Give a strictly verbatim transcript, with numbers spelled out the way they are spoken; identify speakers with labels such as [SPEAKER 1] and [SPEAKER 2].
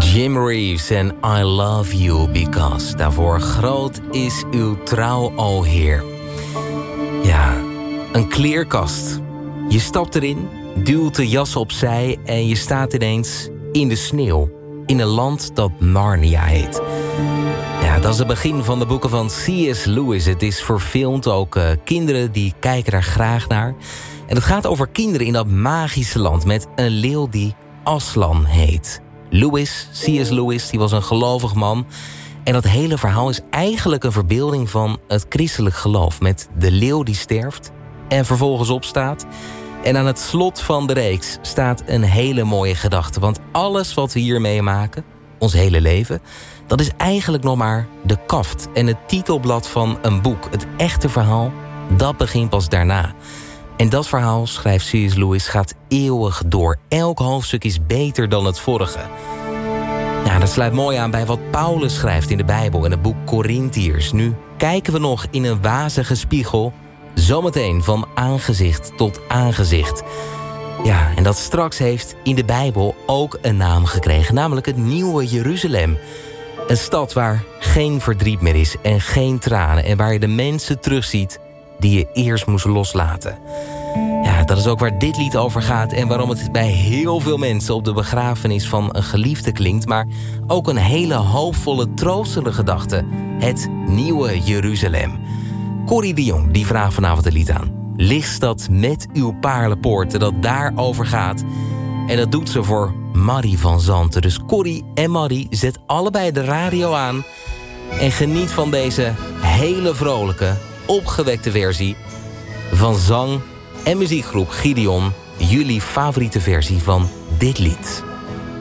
[SPEAKER 1] Jim Reeves en I Love You Because. Daarvoor groot is uw trouw, o Heer. Ja, een kleerkast. Je stapt erin, duwt de jas opzij en je staat ineens in de sneeuw. In een land dat Narnia heet. Ja, dat is het begin van de boeken van C S Lewis. Het is verfilmd, ook uh, kinderen die kijken daar graag naar. En het gaat over kinderen in dat magische land met een leeuw die Aslan heet. Lewis, C S Lewis, die was een gelovig man. En dat hele verhaal is eigenlijk een verbeelding van het christelijk geloof. Met de leeuw die sterft en vervolgens opstaat. En aan het slot van de reeks staat een hele mooie gedachte. Want alles wat we hier meemaken, ons hele leven, dat is eigenlijk nog maar de kaft en het titelblad van een boek. Het echte verhaal, dat begint pas daarna. En dat verhaal, schrijft C S Lewis, gaat eeuwig door. Elk hoofdstuk is beter dan het vorige. Nou, dat sluit mooi aan bij wat Paulus schrijft in de Bijbel in het boek Korintiërs. Nu kijken we nog in een wazige spiegel, zometeen van aangezicht tot aangezicht. Ja, en dat straks heeft in de Bijbel ook een naam gekregen, namelijk het Nieuwe Jeruzalem. Een stad waar geen verdriet meer is en geen tranen en waar je de mensen terugziet die je eerst moest loslaten. Ja, dat is ook waar dit lied over gaat en waarom het bij heel veel mensen op de begrafenis van een geliefde klinkt, maar ook een hele hoopvolle, troostende gedachte. Het Nieuwe Jeruzalem. Corrie de Jong, die vraagt vanavond het lied aan. Lichtstad met uw paarlenpoorten, dat daarover gaat. En dat doet ze voor Marie van Zanten. Dus Corrie en Marie, zet allebei de radio aan en geniet van deze hele vrolijke, opgewekte versie van zang en muziekgroep Gideon, jullie favoriete versie van dit lied.